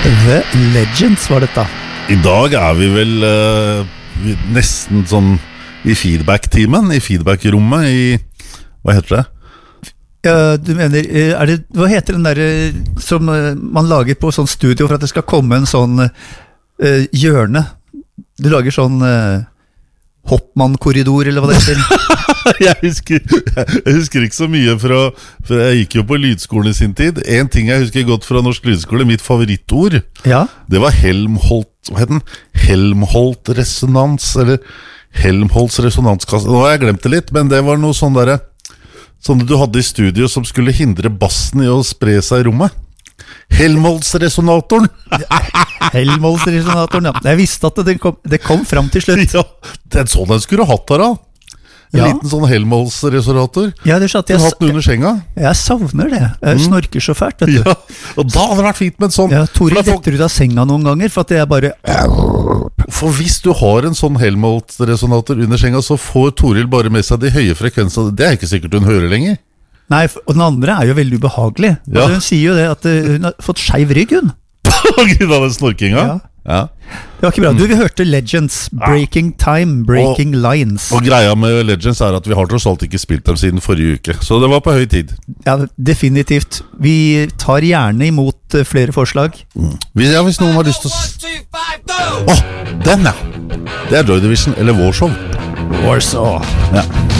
The Legends var dette. I dag vi vel nesten sånn i feedback-teamen, i feedback-rommet, hva heter det? Du mener, hva heter den der som man lager på sånn studio for at det skal komme en sånn hjørne? Du lager sånn Hoppmann-korridor, eller hva det heter. Jeg husker ikke så mye for jeg gikk jo på lydskolen i sin tid. En ting jeg husker godt fra norsk lydskole, mitt favorittord, det var Helmholt-resonans, eller Helmholtz resonanskasse. Nå har jeg glemt det litt, men det var noe sånn der, sånn du hadde i studio som skulle hindre bassen i å spre seg i rommet. Helmholtz-resonatoren. Helmholtz-resonatoren, ja. Jeg visste at det kom frem til slutt. Ja, det sånn jeg skulle hatt her da. En liten sånn Helmholtz-resonator. Ja, det skjønte jeg. Du har hatt den under senga. Jeg savner det. Jeg snorker så fælt, vet du. Ja, og da hadde det vært fint med en sånn. Ja, Toril detter ut av senga noen ganger, for at jeg bare... For hvis du har en sånn Helmholtz-resonator under senga, så får Toril bare med seg de høye frekvensene. Det ikke sikkert hun hører lenger. Nei, og den andre jo veldig ubehagelig. Ja. Hun sier jo det at hun har fått skeiv rygg, hun. På grunn av den snorkinga? Ja. Det var ikke bra. Du, vi hørte Legends, Breaking Time, Breaking Lines. Og greia med Legends at vi har tross alt ikke spilt dem siden forrige uke. Så det var på høy tid. Ja, definitivt. Vi tar gjerne imot flere forslag. Hvis noen har lyst til å... den ja! Det Joy Division, eller Warsaw. Warsaw. Ja.